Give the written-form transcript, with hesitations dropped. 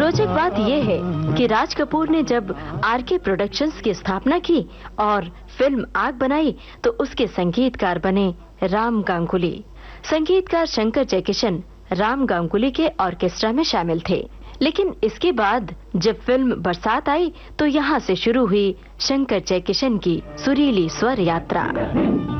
रोचक बात यह है कि राज कपूर ने जब आरके प्रोडक्शंस की स्थापना की और फिल्म आग बनाई तो उसके संगीतकार बने राम गांगुली। संगीतकार शंकर जयकिशन राम गांगुली के ऑर्केस्ट्रा में शामिल थे। लेकिन इसके बाद जब फिल्म बरसात आई तो यहाँ से शुरू हुई शंकर जयकिशन की सुरीली स्वर यात्रा।